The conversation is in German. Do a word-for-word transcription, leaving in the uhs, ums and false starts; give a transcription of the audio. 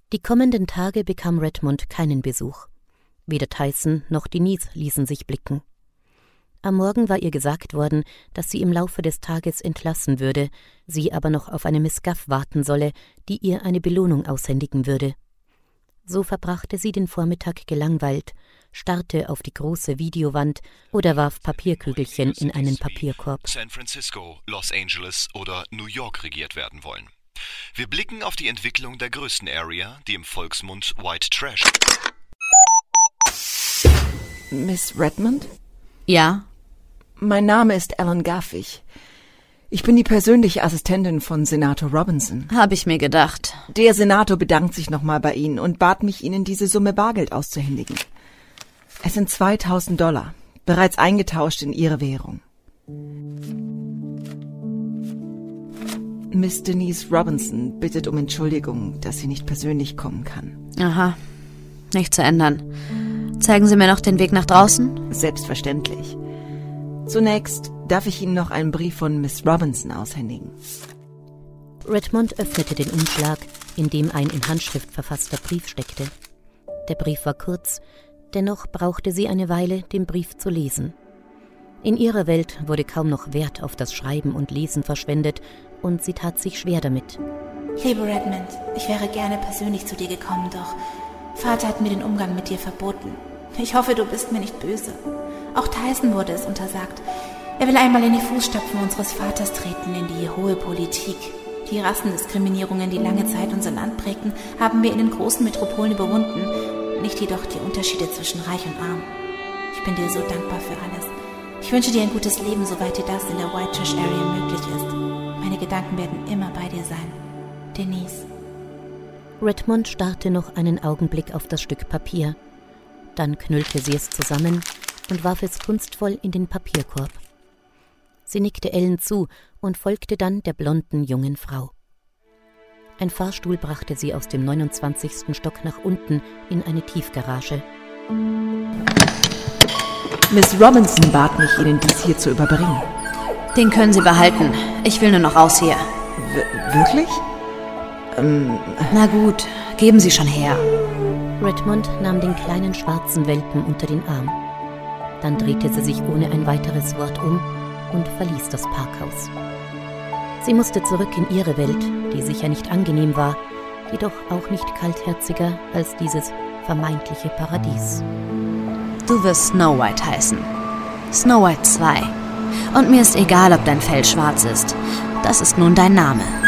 Die kommenden Tage bekam Redmond keinen Besuch. Weder Tyson noch Denise ließen sich blicken. Am Morgen war ihr gesagt worden, dass sie im Laufe des Tages entlassen würde, sie aber noch auf eine Miss Guff warten solle, die ihr eine Belohnung aushändigen würde. So verbrachte sie den Vormittag gelangweilt, starrte auf die große Videowand oder warf Papierkügelchen in einen Papierkorb. San Francisco, Los Angeles oder New York regiert werden wollen. Wir blicken auf die Entwicklung der größten Area, die im Volksmund White Trash... Miss Redmond? Ja? Mein Name ist Alan Guff. Ich, ich bin die persönliche Assistentin von Senator Robinson. Hab ich mir gedacht. Der Senator bedankt sich nochmal bei Ihnen und bat mich, Ihnen diese Summe Bargeld auszuhändigen. Es sind zweitausend Dollar, bereits eingetauscht in Ihre Währung. Miss Denise Robinson bittet um Entschuldigung, dass sie nicht persönlich kommen kann. Aha, nicht zu ändern. Zeigen Sie mir noch den Weg nach draußen? Selbstverständlich. Zunächst darf ich Ihnen noch einen Brief von Miss Robinson aushändigen. Redmond öffnete den Umschlag, in dem ein in Handschrift verfasster Brief steckte. Der Brief war kurz, dennoch brauchte sie eine Weile, den Brief zu lesen. In ihrer Welt wurde kaum noch Wert auf das Schreiben und Lesen verschwendet, und sie tat sich schwer damit. Liebe Redmond, ich wäre gerne persönlich zu dir gekommen, doch Vater hat mir den Umgang mit dir verboten. Ich hoffe, du bist mir nicht böse. Auch Tyson wurde es untersagt. Er will einmal in die Fußstapfen unseres Vaters treten, in die hohe Politik. Die Rassendiskriminierungen, die lange Zeit unser Land prägten, haben wir in den großen Metropolen überwunden, nicht jedoch die Unterschiede zwischen Reich und Arm. Ich bin dir so dankbar für alles. Ich wünsche dir ein gutes Leben, soweit dir das in der White Trash Area möglich ist. Meine Gedanken werden immer bei dir sein. Denise. Redmond starrte noch einen Augenblick auf das Stück Papier. Dann knüllte sie es zusammen und warf es kunstvoll in den Papierkorb. Sie nickte Ellen zu und folgte dann der blonden jungen Frau. Ein Fahrstuhl brachte sie aus dem neunundzwanzigsten Stock nach unten in eine Tiefgarage. Miss Robinson bat mich, Ihnen dies hier zu überbringen. Den können Sie behalten. Ich will nur noch raus hier. W- wirklich? Ähm... Na gut, geben Sie schon her. Redmond nahm den kleinen schwarzen Welpen unter den Arm. Dann drehte sie sich ohne ein weiteres Wort um und verließ das Parkhaus. Sie musste zurück in ihre Welt, die sicher nicht angenehm war, jedoch auch nicht kaltherziger als dieses vermeintliche Paradies. Du wirst Snow White heißen. Snow White zwei. Und mir ist egal, ob dein Fell schwarz ist. Das ist nun dein Name.